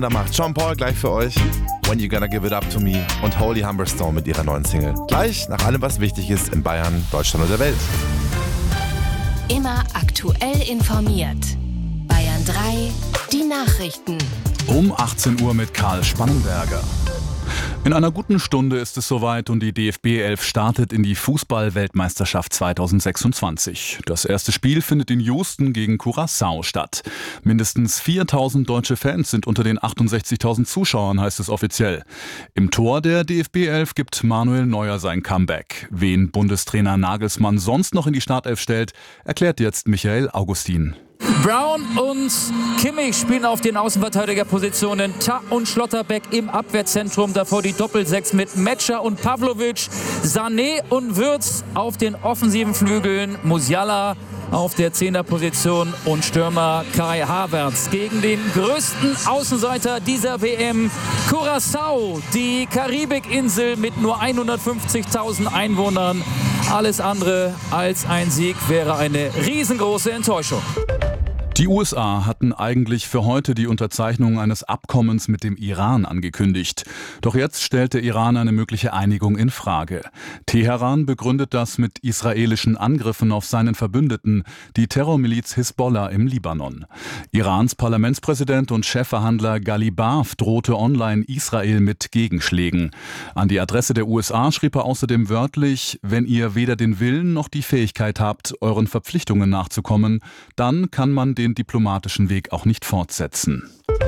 Da macht Sean Paul gleich für euch When You Gonna Give It Up To Me und Holy Humberstone mit ihrer neuen Single. Gleich nach allem, was wichtig ist in Bayern, Deutschland und der Welt. Immer aktuell informiert. Bayern 3, die Nachrichten. Um 18 Uhr mit Karl Spannenberger. In einer guten Stunde ist es soweit und die DFB 11 startet in die Fußball-Weltmeisterschaft 2026. Das erste Spiel findet in Houston gegen Curaçao statt. Mindestens 4.000 deutsche Fans sind unter den 68.000 Zuschauern, heißt es offiziell. Im Tor der DFB 11 gibt Manuel Neuer sein Comeback. Wen Bundestrainer Nagelsmann sonst noch in die Startelf stellt, erklärt jetzt Michael Augustin. Brown und Kimmich spielen auf den Außenverteidigerpositionen. Ta und Schlotterbeck im Abwehrzentrum. Davor die Doppelsechs mit Metscher und Pavlovic. Sané und Wirtz auf den offensiven Flügeln. Musiala auf der Zehnerposition und Stürmer Kai Havertz gegen den größten Außenseiter dieser WM, Curaçao, die Karibikinsel mit nur 150.000 Einwohnern. Alles andere als ein Sieg wäre eine riesengroße Enttäuschung. Die USA hatten eigentlich für heute die Unterzeichnung eines Abkommens mit dem Iran angekündigt. Doch jetzt stellt der Iran eine mögliche Einigung in Frage. Teheran begründet das mit israelischen Angriffen auf seinen Verbündeten, die Terrormiliz Hisbollah im Libanon. Irans Parlamentspräsident und Chefverhandler Ghalibaf drohte online Israel mit Gegenschlägen. An die Adresse der USA schrieb er außerdem wörtlich: Wenn ihr weder den Willen noch die Fähigkeit habt, euren Verpflichtungen nachzukommen, dann kann man den diplomatischen Weg auch nicht fortsetzen.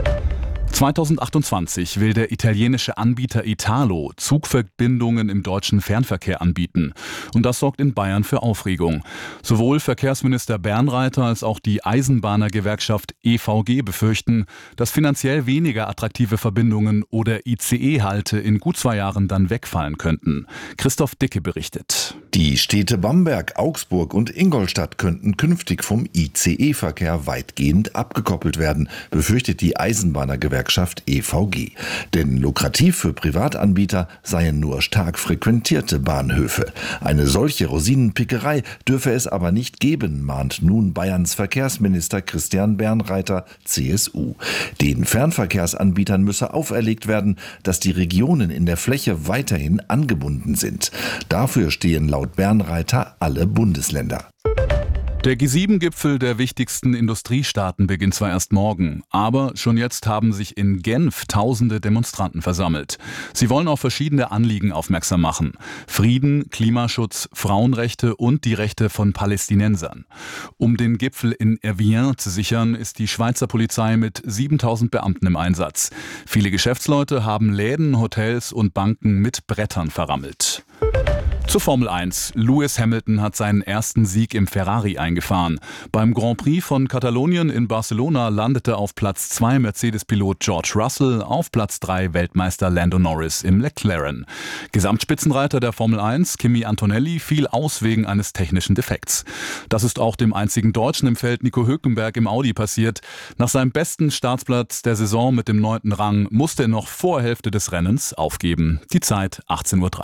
2028 will der italienische Anbieter Italo Zugverbindungen im deutschen Fernverkehr anbieten. Und das sorgt in Bayern für Aufregung. Sowohl Verkehrsminister Bernreiter als auch die Eisenbahnergewerkschaft EVG befürchten, dass finanziell weniger attraktive Verbindungen oder ICE-Halte in gut 2 Jahren dann wegfallen könnten. Christoph Dicke berichtet. Die Städte Bamberg, Augsburg und Ingolstadt könnten künftig vom ICE-Verkehr weitgehend abgekoppelt werden, befürchtet die Eisenbahnergewerkschaft EVG. Denn lukrativ für Privatanbieter seien nur stark frequentierte Bahnhöfe. Eine solche Rosinenpickerei dürfe es aber nicht geben, mahnt nun Bayerns Verkehrsminister Christian Bernreiter, CSU. Den Fernverkehrsanbietern müsse auferlegt werden, dass die Regionen in der Fläche weiterhin angebunden sind. Dafür stehen laut Bernreiter alle Bundesländer. Der G7-Gipfel der wichtigsten Industriestaaten beginnt zwar erst morgen, aber schon jetzt haben sich in Genf tausende Demonstranten versammelt. Sie wollen auf verschiedene Anliegen aufmerksam machen: Frieden, Klimaschutz, Frauenrechte und die Rechte von Palästinensern. Um den Gipfel in Evian zu sichern, ist die Schweizer Polizei mit 7.000 Beamten im Einsatz. Viele Geschäftsleute haben Läden, Hotels und Banken mit Brettern verrammelt. Zur Formel 1. Lewis Hamilton hat seinen ersten Sieg im Ferrari eingefahren. Beim Grand Prix von Katalonien in Barcelona landete auf Platz 2 Mercedes-Pilot George Russell, auf Platz 3 Weltmeister Lando Norris im McLaren. Gesamtspitzenreiter der Formel 1, Kimi Antonelli, fiel aus wegen eines technischen Defekts. Das ist auch dem einzigen Deutschen im Feld, Nico Hülkenberg, im Audi passiert. Nach seinem besten Startplatz der Saison mit dem 9. Rang musste er noch vor Hälfte des Rennens aufgeben. Die Zeit 18:03 Uhr.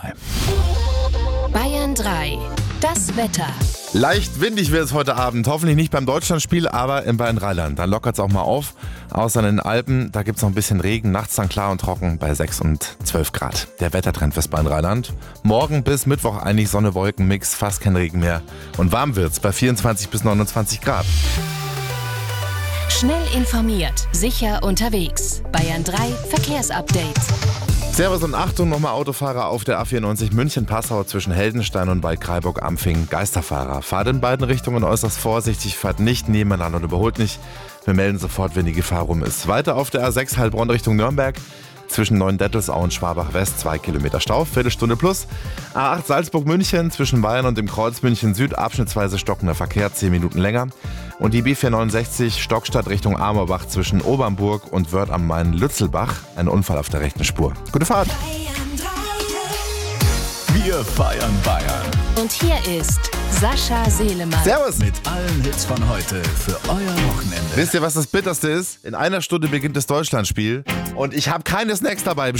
Bayern 3, das Wetter. Leicht windig wird es heute Abend. Hoffentlich nicht beim Deutschlandspiel, aber im Bayern-Rheinland. Da lockert es auch mal auf. Außer in den Alpen, da gibt es noch ein bisschen Regen. Nachts dann klar und trocken bei 6 und 12 Grad. Der Wettertrend fürs Bayern-Rheinland. Morgen bis Mittwoch eigentlich Sonne-Wolken-Mix, fast kein Regen mehr. Und warm wird's bei 24 bis 29 Grad. Schnell informiert, sicher unterwegs. Bayern 3 Verkehrsupdate. Servus und Achtung, nochmal Autofahrer auf der A94 München-Passau zwischen Heldenstein und Waldkraiburg-Ampfing. Geisterfahrer. Fahrt in beiden Richtungen äußerst vorsichtig, fahrt nicht nebeneinander und überholt nicht. Wir melden sofort, wenn die Gefahr rum ist. Weiter auf der A6 Heilbronn Richtung Nürnberg. Zwischen Neuendettelsau und Schwabach West 2 Kilometer Stau, Viertelstunde plus. A8 Salzburg-München zwischen Bayern und dem Kreuz München Süd, abschnittsweise stockender Verkehr, 10 Minuten länger. Und die B469 Stockstadt Richtung Amerbach zwischen Obernburg und Wörth am Main-Lützelbach. Ein Unfall auf der rechten Spur. Gute Fahrt! Wir feiern Bayern. Und hier ist Sascha Selemann. Servus! Mit allen Hits von heute für euer Wochenende. Wisst ihr, was das Bitterste ist? In einer Stunde beginnt das Deutschlandspiel und ich habe keine Snacks dabei.